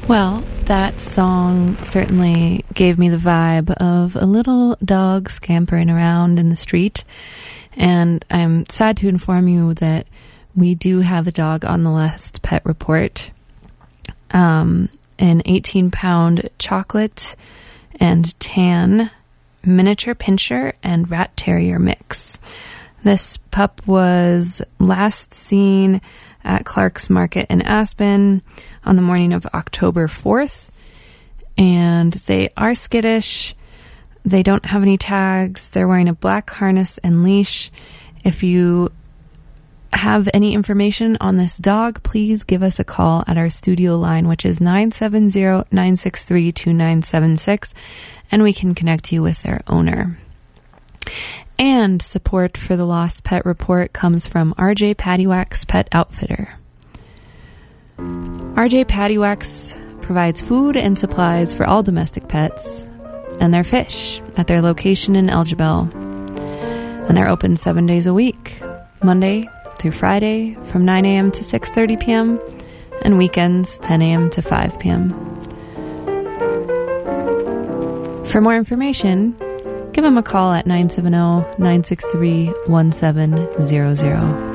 Well, that song certainly gave me the vibe of a little dog scampering around in the street. And I'm sad to inform you that we do have a dog on the Lost Pet Report. An 18-pound chocolate and tan miniature pinscher and rat terrier mix. This pup was last seen at Clark's Market in Aspen on the morning of October 4th. And they are skittish. They don't have any tags. They're wearing a black harness and leash. If you have any information on this dog, please give us a call at our studio line, which is 970-963-2976, and we can connect you with their owner. And support for the Lost Pet Report comes from RJ Paddywhack's Pet Outfitter. RJ Paddywhack's provides food and supplies for all domestic pets and their fish at their location in Elgibel. And they're open 7 days a week, Monday through Friday from 9 a.m. to 6:30 p.m. and weekends 10 a.m. to 5 p.m. For more information, give them a call at 970-963-1700.